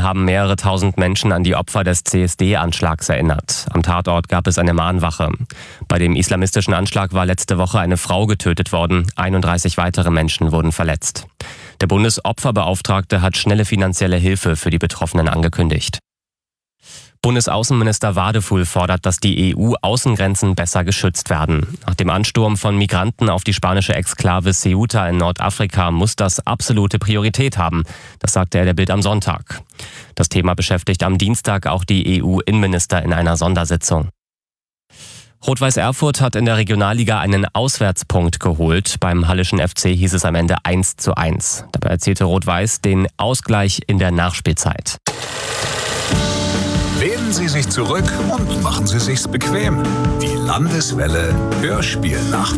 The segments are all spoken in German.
haben mehrere tausend Menschen an die Opfer des CSD-Anschlags erinnert. Am Tatort gab es eine Mahnwache. Bei dem islamistischen Anschlag war letzte Woche eine Frau getötet worden. 31 weitere Menschen wurden verletzt. Der Bundesopferbeauftragte hat schnelle finanzielle Hilfe für die Betroffenen angekündigt. Bundesaußenminister Wadefuhl fordert, dass die EU-Außengrenzen besser geschützt werden. Nach dem Ansturm von Migranten auf die spanische Exklave Ceuta in Nordafrika muss das absolute Priorität haben. Das sagte er der Bild am Sonntag. Das Thema beschäftigt am Dienstag auch die EU-Innenminister in einer Sondersitzung. Rot-Weiß Erfurt hat in der Regionalliga einen Auswärtspunkt geholt. Beim Hallischen FC hieß es am Ende 1:1. Dabei erzielte Rot-Weiß den Ausgleich in der Nachspielzeit. Lehnen Sie sich zurück und machen Sie sich's bequem. Die Landeswelle Hörspielnacht.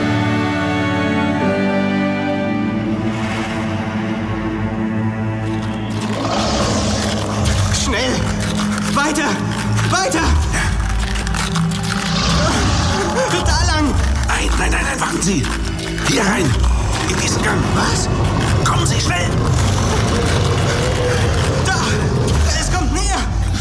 Schnell! Weiter! Weiter! Da lang! Nein, warten Sie! Hier rein! In diesen Gang! Was? Kommen Sie schnell! Da! Es kommt näher!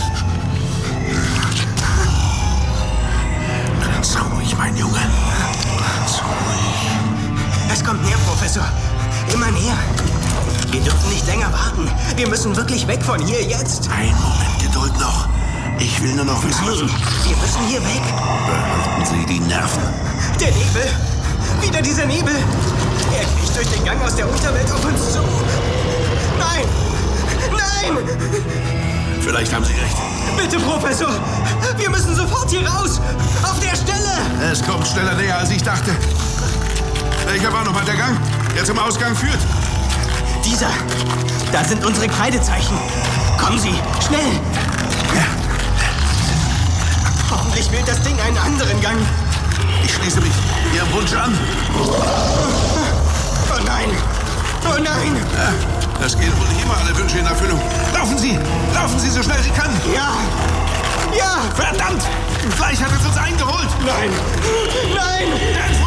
Ganz ruhig, mein Junge. Ganz ruhig. Es kommt näher, Professor. Immer näher. Wir dürfen nicht länger warten. Wir müssen wirklich weg von hier jetzt. Einen Moment Geduld noch. Ich will nur noch wissen... Nein, wir müssen hier weg. Behalten Sie die Nerven. Der Nebel. Wieder dieser Nebel. Er kriecht durch den Gang aus der Unterwelt auf uns zu. Nein! Nein! Vielleicht haben Sie recht. Bitte, Professor! Wir müssen sofort hier raus! Auf der Stelle! Es kommt schneller näher, als ich dachte. Welcher war nochmal der Gang, der zum Ausgang führt? Dieser. Da sind unsere Kreidezeichen. Kommen Sie, schnell! Ja. Hoffentlich wählt das Ding einen anderen Gang. Ich schließe mich Ihrem Wunsch an. Oh nein! Oh nein! Ja, das gehen wohl nicht immer alle Wünsche in Erfüllung. Laufen Sie so schnell Sie können. Ja! Ja! Verdammt! Gleich hat es uns eingeholt. Nein! Nein!